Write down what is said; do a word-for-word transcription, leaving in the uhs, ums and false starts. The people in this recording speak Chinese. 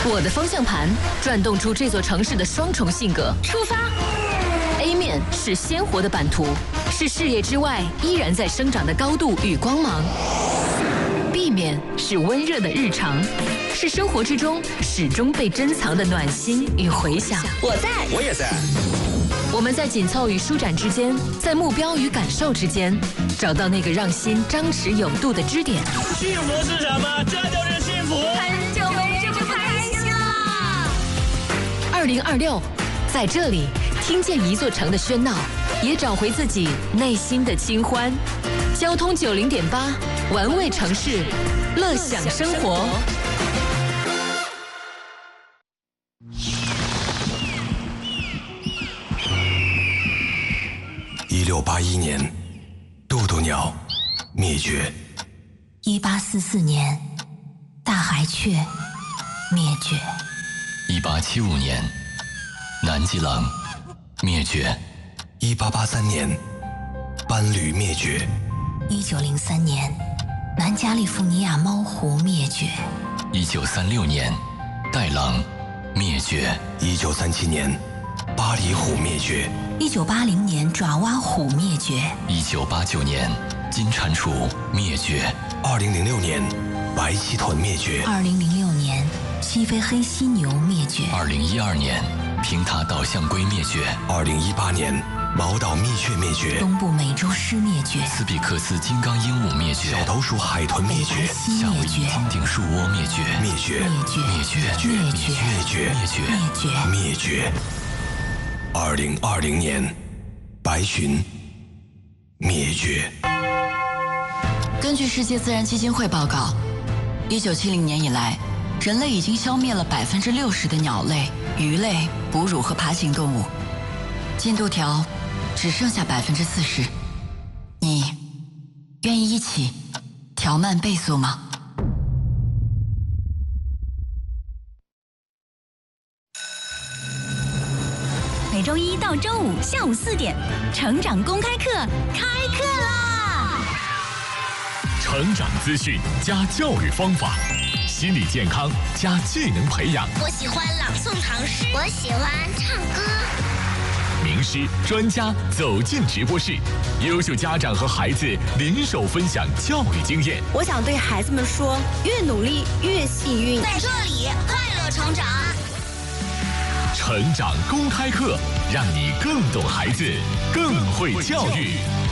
我的方向盘转动出这座城市的双重性格。出发 ！A 面是鲜活的版图，是视野之外依然在生长的高度与光芒。B 面是温热的日常，是生活之中始终被珍藏的暖心与回响。 我在， 我也在。 我们在紧凑与舒展之间，在目标与感受之间，找到那个让心张弛有度的支点。 幸福是什么？这就是幸福。 很久没这么开心了。 二零二六，在这里听见一座城的喧闹，也找回自己内心的清欢。交通九零点八，玩味城市，乐享生活。 一六八一年，渡渡鸟灭绝。 一八四四年，大海雀灭绝。 一八七五年，南极狼灭绝。 一八八三年，斑驴灭绝。 一九零三年，南加利福尼亚猫狐灭绝。 一九三六年，袋狼灭绝。 一九三七年，巴黎虎灭绝。 一九八零年，爪哇虎灭绝。 一九八九年，金蟾蜍灭绝。 二零零六年，白鳍豚灭绝。 二零零六年，西非黑犀牛灭绝。 二零一二年，平塔岛象龟灭绝。 二零一八年，毛岛蜜雀灭绝。 东部美洲狮灭绝。 斯比克斯金刚鹦鹉灭绝。 小头鼠海豚灭绝。 夏威夷金顶树窝灭绝。 灭绝。 灭绝。 灭绝。 灭绝。 灭绝。 灭绝。 灭绝。 灭绝。二零二零年，白鲟灭绝。 根据世界自然基金会报告，一九七零年以来，人类已经消灭了百分之六十的鸟类、鱼类、哺乳和爬行动物，进度条只剩下百分之四十。你愿意一起调慢倍速吗？ 每周一到周五下午四点，成长公开课开课啦！ 成长资讯加教育方法，心理健康加技能培养。 我喜欢朗诵唐诗，我喜欢唱歌。 名师专家走进直播室，优秀家长和孩子联手分享教育经验。 我想对孩子们说，越努力越幸运。 在这里快乐成长。 成长公开课，让你更懂孩子，更会教育。